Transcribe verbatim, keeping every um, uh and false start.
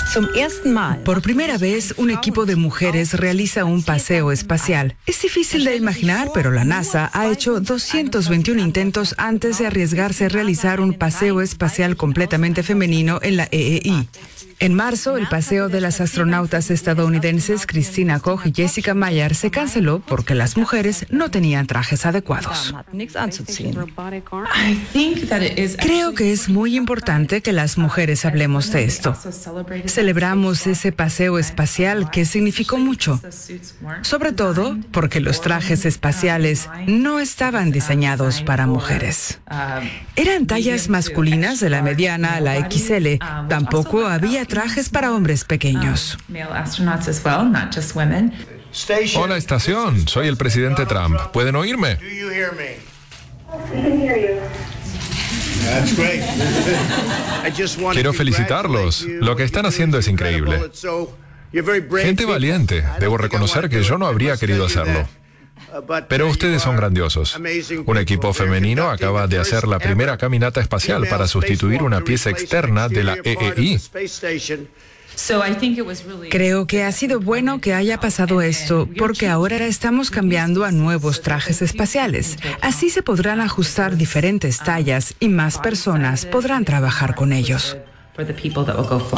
Por primera vez, un equipo de mujeres realiza un paseo espacial. Es difícil de imaginar, pero la NASA ha hecho doscientos veintiún intentos antes de arriesgarse a realizar un paseo espacial completamente femenino en la E E I. En marzo, el paseo de las astronautas estadounidenses Christina Koch y Jessica Meyer se canceló porque las mujeres no tenían trajes adecuados. Creo que es muy importante que las mujeres hablemos de esto. Celebramos ese paseo espacial que significó mucho, sobre todo porque los trajes espaciales no estaban diseñados para mujeres. Eran tallas masculinas de la mediana a la equis ele. Tampoco había trajes para hombres pequeños. Hola, estación. Soy el presidente Trump. ¿Pueden oírme? Quiero felicitarlos. Lo que están haciendo es increíble. Gente valiente. Debo reconocer que yo no habría querido hacerlo. Pero ustedes son grandiosos. Un equipo femenino acaba de hacer la primera caminata espacial para sustituir una pieza externa de la E E I. Creo que ha sido bueno que haya pasado esto, porque ahora estamos cambiando a nuevos trajes espaciales. Así se podrán ajustar diferentes tallas y más personas podrán trabajar con ellos.